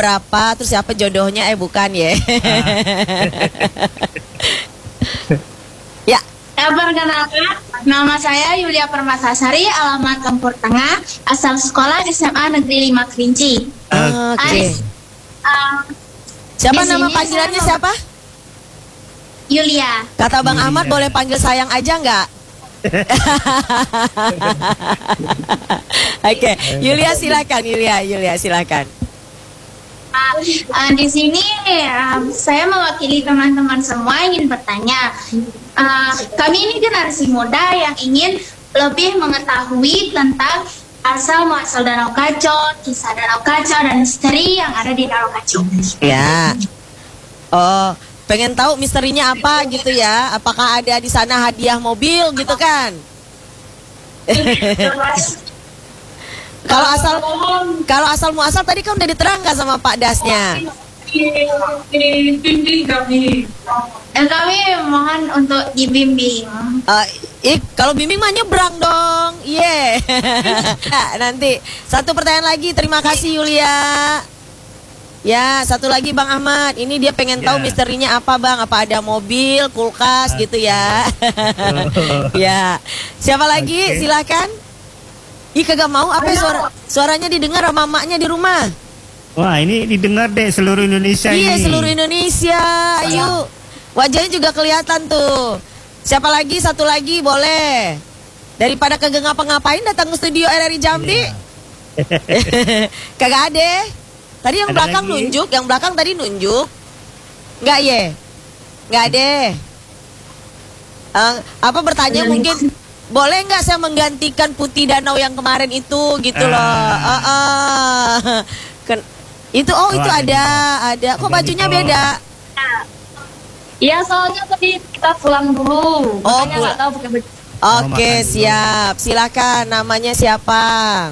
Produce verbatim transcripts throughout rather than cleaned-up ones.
berapa, terus siapa jodohnya, eh bukan ya. Ya. Perkenalkan, nama saya Yulia Permatasari, alamat Tempur Tengah, asal sekolah S M A Negeri lima Kerinci. Oke. Okay. Uh, siapa nama panggilannya siapa? Yulia. Kata Bang Yulia. Ahmad boleh panggil sayang aja nggak? Oke, okay. Yulia silakan, Yulia, Yulia silakan. Uh, uh, di sini uh, saya mewakili teman-teman semua ingin bertanya. Uh, kami ini generasi muda yang ingin lebih mengetahui tentang asal muasal Danau Kaco, kisah Danau Kaco dan misteri yang ada di Danau Kaco. Ya. Oh, pengen tahu misterinya apa gitu ya? Apakah ada di sana hadiah mobil gitu kan? Kalau asal kalau asal muasal tadi kan udah diterangkan sama Pak Dasnya. Dan kami mohon untuk dibimbing. Uh, eh, kalau bimbing mah nyebrang dong. Iya. Yeah. Nanti satu pertanyaan lagi. Terima kasih Yulia. Ya, satu lagi Bang Ahmad. Ini dia pengen tahu yeah. misterinya apa Bang? Apa ada mobil, kulkas gitu ya? Ya. Siapa lagi? Okay. Silakan. Ih kagak mau apa suara suaranya didengar sama mamanya di rumah. Wah ini didengar deh seluruh Indonesia. Iya ini. seluruh Indonesia. Ayo wajahnya juga kelihatan tuh. Siapa lagi satu lagi boleh. Daripada kagak ngapa-ngapain datang ke studio R R I Jambi. Iya. Kagak ada. Tadi yang ada belakang lagi? Nunjuk, yang belakang tadi nunjuk. Enggak ye. Enggak ada. Uh, apa bertanya mungkin boleh nggak saya menggantikan Putih Danau yang kemarin itu gitu loh. Uh, uh. Ken itu oh, oh itu ada ada. Kok bajunya beda? Iya soalnya tadi kita pulang dulu. Oh, nggak tahu pakai baju. Oke, siap. Silakan namanya siapa?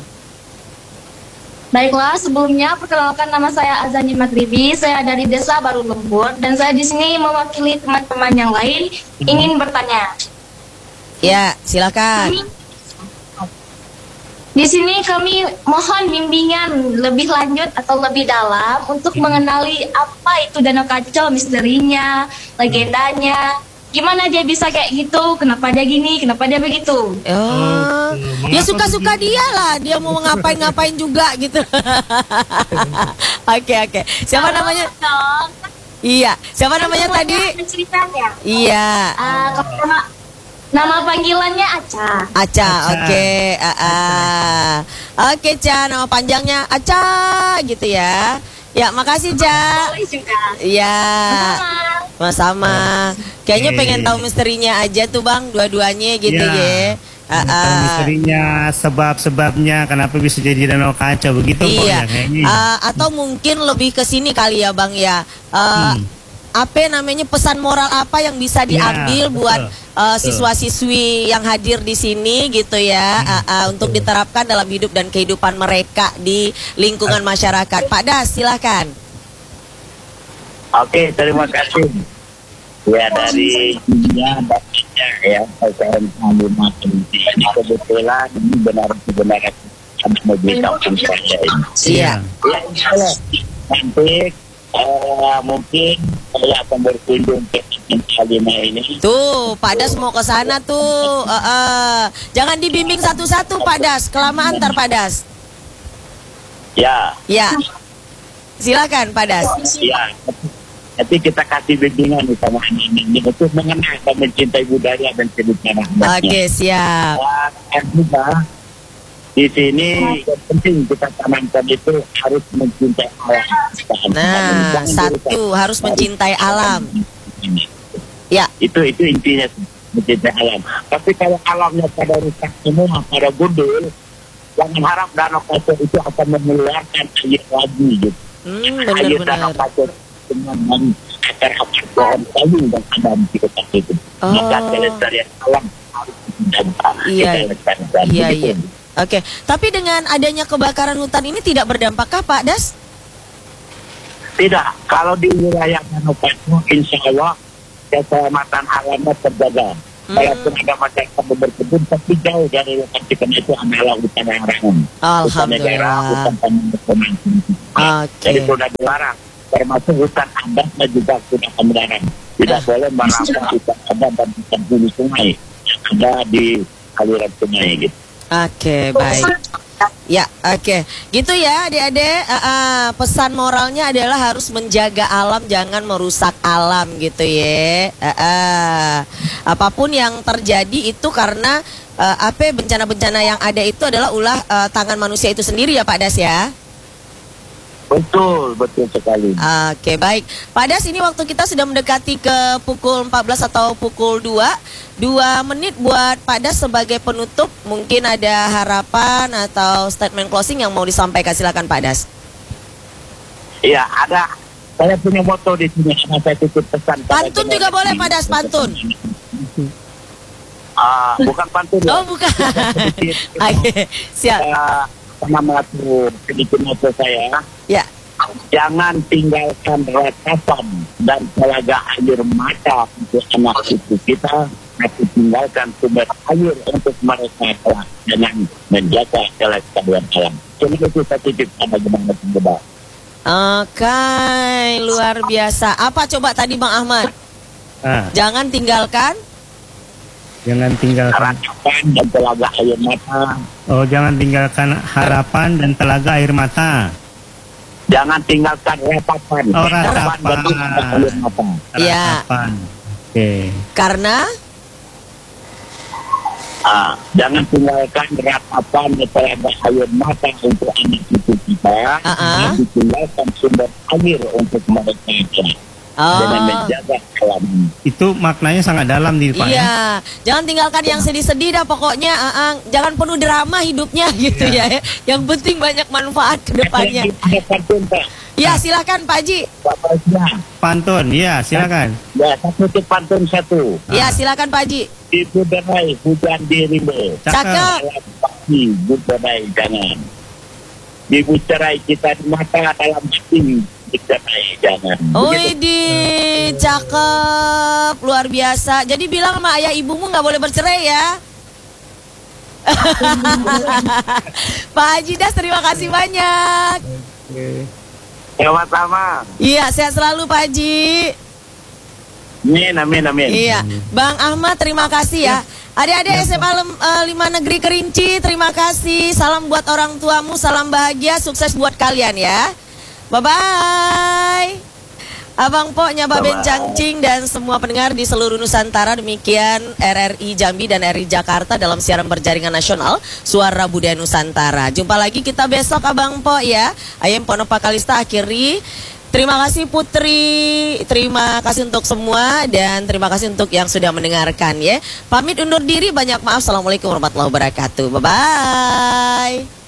Baiklah, sebelumnya perkenalkan nama saya Azani Magribi. Saya dari Desa Baru Lembur dan saya di sini mewakili teman-teman yang lain ingin bertanya. Ya, silakan. Di sini kami mohon bimbingan lebih lanjut atau lebih dalam untuk mengenali apa itu Danau Kaco, misterinya, legendanya. Gimana dia bisa kayak gitu? Kenapa dia gini? Kenapa dia begitu? Oh, ya suka-suka dia lah. Dia mau ngapain-ngapain juga gitu. Oke oke. Siapa Halo, namanya? Dong. Iya. Siapa namanya tadi? Iya. Uh, nama, nama panggilannya Aca. Aca. Oke. Okay. Uh, uh. Oke, okay, Ca. Nama panjangnya Aca gitu ya. Ya, makasih, Ca. Iya. Sama-sama. Kayaknya pengen tahu misterinya aja tuh Bang, dua-duanya gitu ya. Uh, uh. Misterinya, sebab-sebabnya kenapa bisa jadi Danau Kaco begitu. Iya. Ya, uh, atau mungkin lebih ke sini kali ya Bang ya. Uh, hmm. Apa namanya pesan moral apa yang bisa diambil ya, buat uh, siswa-siswi yang hadir di sini gitu ya, hmm. uh, uh, untuk diterapkan dalam hidup dan kehidupan mereka di lingkungan masyarakat. Pak Das, silakan. Oke, terima kasih. Ya dari ya bapaknya ya S M A lima ini kebetulan ini benar-benar mobil kampung saya ini. Iya. Ya, nanti uh, mungkin saya akan berkunjung ke Lima ini. Tuh, Pak Das mau ke sana tuh. Uh, uh. Jangan dibimbing satu-satu Pak Das, kelamaan ntar Pak Das. Ya. Ya. Silakan Pak Das. Ya. Tapi kita kasih bimbingan nih sama ini untuk mengenal dan mencintai budaya dan sejarah. Oke, siap. Dan juga di sini yang penting kita tanamkan itu harus mencintai alam. Nah, satu harus mencintai alam. Ya, itu itu intinya mencintai alam. Tapi kalau alamnya pada rusak semua, pada gundul, jangan harap Danau Kaco itu akan mengeluarkan air lagi gitu. Hmm, air Danau Kaco dengan akar-akar pohon kayu dan ada di kota itu. Oh. Maka kelestarian alam harus berdampak. Iya, iya, iya. Oke, tapi dengan adanya kebakaran hutan ini tidak berdampakkah Pak Das? Tidak, kalau di wilayah Danau Kaco insya Allah keselamatan alamnya terjaga. Walaupun ada masyarakat berkebun, tapi jauh dari lokasi karena itu adalah hutan larangan. Hutan negara, hutan pemanfaatan. Oke. Jadi sudah dilarang. Termasuk hutan adat dan juga sudah dilarang. Tidak boleh merampas hutan adat dan hutan hulu sungai yang ada di aliran sungai gitu. Oke, baik. Ya, oke. Gitu ya, adik-adik. Uh, uh, pesan moralnya adalah harus menjaga alam, jangan merusak alam gitu ya. Uh, uh. Apapun yang terjadi itu karena uh, apa bencana-bencana yang ada itu adalah ulah uh, tangan manusia itu sendiri ya Pak Das ya. Betul, betul sekali. Oke, baik. Pak Das, ini waktu kita sudah mendekati ke pukul empat belas atau pukul dua. Dua menit buat Pak Das sebagai penutup. Mungkin ada harapan atau statement closing yang mau disampaikan. Silakan Pak Das. Iya, ada. Saya punya moto di sini. Saya titip pesan. Pantun juga boleh Pak Das, pantun. Uh, bukan pantun. Oh, bukan. Oke, siap. Uh, nama itu sedikit moto saya. Ya. Jangan tinggalkan ratapan dan telaga air mata untuk anak cucu kita, tapi tinggalkan sumber air untuk mereka kelak dengan menjaga kelestarian alam. Cuma itu saya titip sama jemaah jemaah. Oke, luar biasa. Apa coba tadi Bang Ahmad? Ah, Jangan tinggalkan. jangan tinggalkan. Ratapan dan telaga air mata. Oh, jangan tinggalkan harapan dan telaga air mata. Jangan tinggalkan ratapan. Oh, Ratapan dan ratapan. telaga air mata. Ya. Harapan. Oke. Karena Ah, jangan tinggalkan ratapan dan telaga air mata untuk anak cucu kita. Ah-ah. Tapi tinggalkan sumber air untuk mereka kelak. Dengan oh, menjaga alam. Itu maknanya sangat dalam nih Pak ya. iya, jangan tinggalkan yang sedih-sedih dah pokoknya. Aang. Jangan penuh drama hidupnya gitu ya. Yang penting banyak manfaat ke depannya. Ada pantun, Pak. Ya, silakan Pak Haji. Bapak Isya. Pantun, ya silakan. Ya, satu tip pantun satu. Ya, silakan Pak Haji. Di buderai hujan dirimu. Cakep. Dalam pasti buderai jangan. Di buderai kita di mata dalam hati buderai jangan. Wih, di cakep, luar biasa. Jadi bilang sama ayah ibumu nggak boleh bercerai ya. Pak Haji Das, terima kasih banyak. Sama-sama. Iya, sehat selalu Pak Haji. Amin, amin, amin. Iya, Bang Ahmad terima kasih ya. Adik-adik S M A Lem- eh, lima Negeri Kerinci, terima kasih. Salam buat orang tuamu, salam bahagia, sukses buat kalian ya. Bye-bye. Abang Po, Nyaba Ben Cangcing dan semua pendengar di seluruh Nusantara. Demikian R R I Jambi dan R R I Jakarta dalam siaran berjaringan nasional Suara Budaya Nusantara. Jumpa lagi kita besok Abang Po ya. Ayam Ponopa Kalista akhiri. Terima kasih Putri, terima kasih untuk semua dan terima kasih untuk yang sudah mendengarkan ya. Pamit undur diri, banyak maaf. Assalamualaikum warahmatullahi wabarakatuh. Bye-bye.